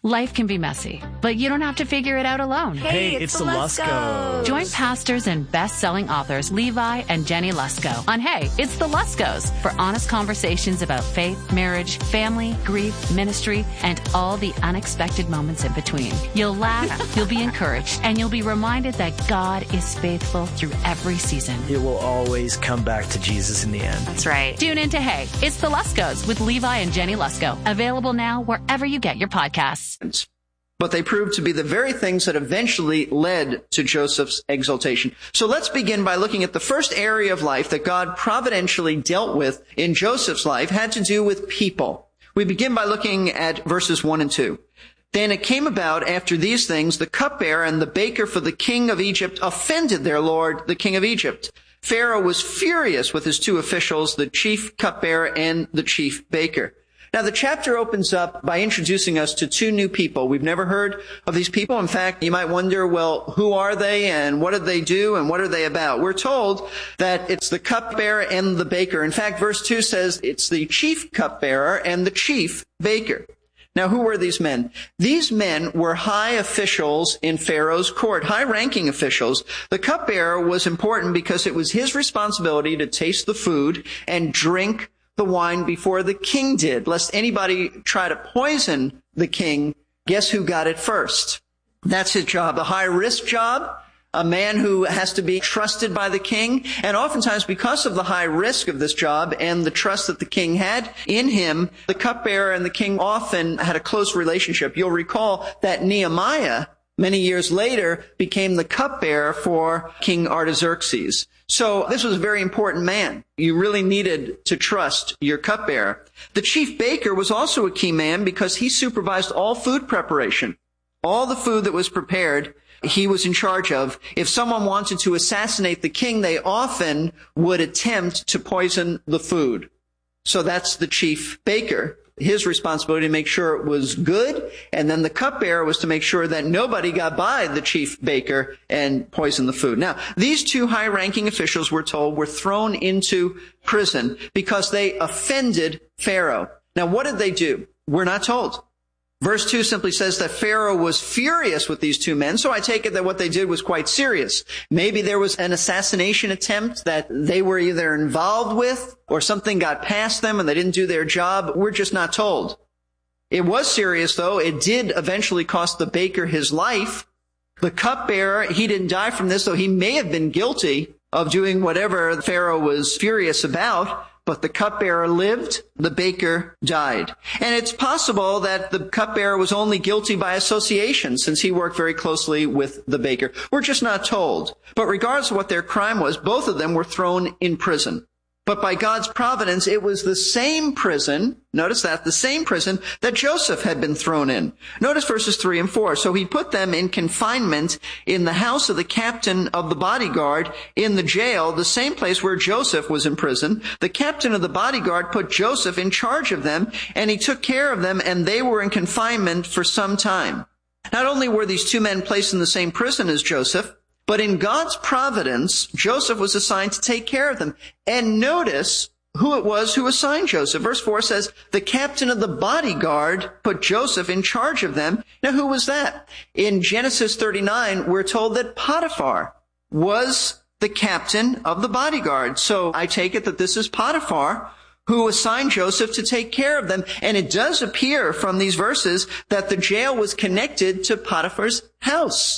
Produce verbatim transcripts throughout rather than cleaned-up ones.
Life can be messy, but you don't have to figure it out alone. Hey, Hey, it's, it's the the Luskos. Join pastors and best-selling authors Levi and Jenny Lusko on Hey, It's the Luskos for honest conversations about faith, marriage, family, grief, ministry, and all the unexpected moments in between. You'll laugh, you'll be encouraged, and you'll be reminded that God is faithful through every season. It will always come back to Jesus in the end. That's right. Tune in to Hey, It's the Luskos with Levi and Jenny Lusko. Available now wherever you get your podcasts. But they proved to be the very things that eventually led to Joseph's exaltation. So let's begin by looking at the first area of life that God providentially dealt with in Joseph's life had to do with people. We begin by looking at verses one and two. Then it came about after these things, the cupbearer and the baker for the king of Egypt offended their lord, the king of Egypt. Pharaoh was furious with his two officials, the chief cupbearer and the chief baker. Now, the chapter opens up by introducing us to two new people. We've never heard of these people. In fact, you might wonder, well, who are they and what did they do and what are they about? We're told that it's the cupbearer and the baker. In fact, verse two says it's the chief cupbearer and the chief baker. Now, who were these men? These men were high officials in Pharaoh's court, high-ranking officials. The cupbearer was important because it was his responsibility to taste the food and drink the wine before the king did, lest anybody try to poison the king. Guess who got it first? That's his job, a high-risk job, a man who has to be trusted by the king. And oftentimes, because of the high risk of this job and the trust that the king had in him, the cupbearer and the king often had a close relationship. You'll recall that Nehemiah, many years later, became the cupbearer for King Artaxerxes. So this was a very important man. You really needed to trust your cupbearer. The chief baker was also a key man because he supervised all food preparation. All the food that was prepared, he was in charge of. If someone wanted to assassinate the king, they often would attempt to poison the food. So that's the chief baker. His responsibility to make sure it was good, and then the cupbearer was to make sure that nobody got by the chief baker and poisoned the food. Now, these two high-ranking officials, we're told, were thrown into prison because they offended Pharaoh. Now, what did they do? We're not told. Verse two simply says that Pharaoh was furious with these two men, so I take it that what they did was quite serious. Maybe there was an assassination attempt that they were either involved with or something got past them and they didn't do their job. We're just not told. It was serious, though. It did eventually cost the baker his life. The cupbearer, he didn't die from this, though he may have been guilty of doing whatever Pharaoh was furious about. But the cupbearer lived, the baker died. And it's possible that the cupbearer was only guilty by association since he worked very closely with the baker. We're just not told. But regardless of what their crime was, both of them were thrown in prison. But by God's providence, it was the same prison, notice that, the same prison that Joseph had been thrown in. Notice verses three and four. So he put them in confinement in the house of the captain of the bodyguard in the jail, the same place where Joseph was in prison. The captain of the bodyguard put Joseph in charge of them, and he took care of them, and they were in confinement for some time. Not only were these two men placed in the same prison as Joseph, but in God's providence, Joseph was assigned to take care of them. And notice who it was who assigned Joseph. Verse four says, the captain of the bodyguard put Joseph in charge of them. Now, who was that? In Genesis thirty-nine, we're told that Potiphar was the captain of the bodyguard. So I take it that this is Potiphar who assigned Joseph to take care of them. And it does appear from these verses that the jail was connected to Potiphar's house.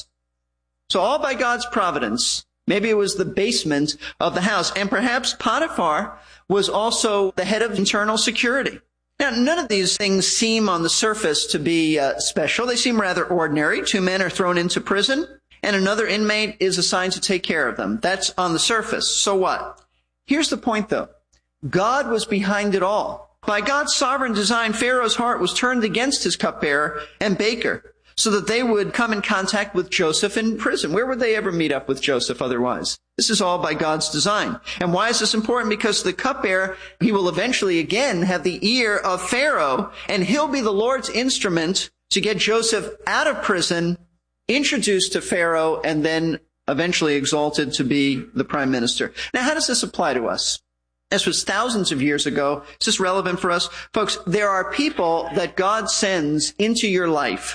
So all by God's providence. Maybe it was the basement of the house. And perhaps Potiphar was also the head of internal security. Now, none of these things seem on the surface to be uh, special. They seem rather ordinary. Two men are thrown into prison, and another inmate is assigned to take care of them. That's on the surface. So what? Here's the point, though. God was behind it all. By God's sovereign design, Pharaoh's heart was turned against his cupbearer and baker, so that they would come in contact with Joseph in prison. Where would they ever meet up with Joseph otherwise? This is all by God's design. And why is this important? Because the cupbearer, he will eventually again have the ear of Pharaoh, and he'll be the Lord's instrument to get Joseph out of prison, introduced to Pharaoh, and then eventually exalted to be the prime minister. Now, how does this apply to us? This was thousands of years ago. Is this relevant for us? Folks, there are people that God sends into your life